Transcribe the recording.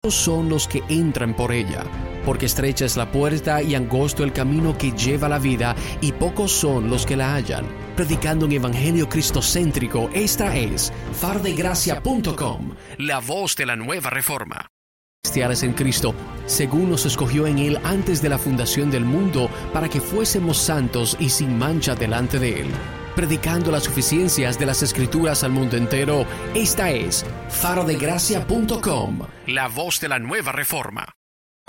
son los que entran por ella, porque estrecha es la puerta y angosto el camino que lleva a la vida, y pocos son los que la hallan. Predicando un evangelio cristocéntrico, esta es fardegracia.com, la voz de la nueva reforma. Cristianos en Cristo, según nos escogió en Él antes de la fundación del mundo, para que fuésemos santos y sin mancha delante de Él. Predicando las suficiencias de las Escrituras al mundo entero, esta es fardegracia.com, la voz de la nueva reforma.